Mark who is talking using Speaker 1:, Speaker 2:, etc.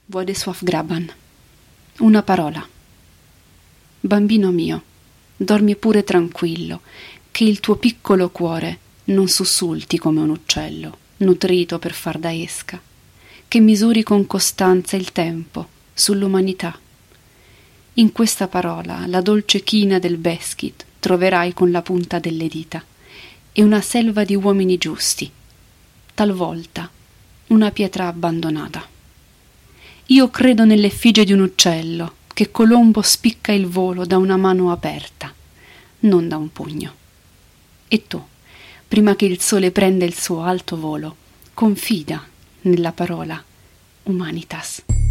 Speaker 1: Władysław Graban. Una parola. Bambino mio, dormi pure tranquillo, che il tuo piccolo cuore non sussulti come un uccello, nutrito per far da esca, che misuri con costanza il tempo sull'umanità. In questa parola la dolce china del Beskid troverai con la punta delle dita, e una selva di uomini giusti, talvolta una pietra abbandonata. Io credo nell'effigie di un uccello, che Colombo spicca il volo da una mano aperta, non da un pugno. E tu, prima che il sole prenda il suo alto volo, confida nella parola Humanitas.